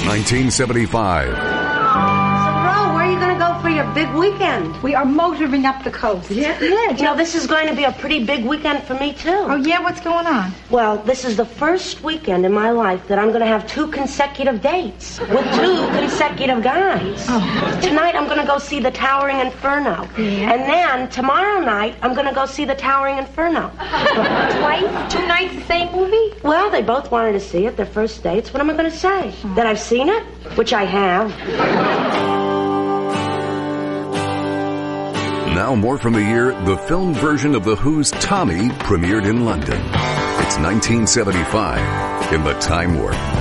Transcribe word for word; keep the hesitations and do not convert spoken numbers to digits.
nineteen seventy-five. For your big weekend. We are motoring up the coast. Yeah, yeah. You know, this is going to be a pretty big weekend for me, too. Oh, yeah? What's going on? Well, this is the first weekend in my life that I'm going to have two consecutive dates with two consecutive guys. Oh. Tonight, I'm going to go see The Towering Inferno. Yeah. And then, tomorrow night, I'm going to go see The Towering Inferno. Twice? Two nights, the same movie? Well, they both wanted to see it, their first dates. What am I going to say? Oh. That I've seen it? Which I have. Now more from the year the film version of The Who's Tommy premiered in London. It's nineteen seventy-five in the Time Warp.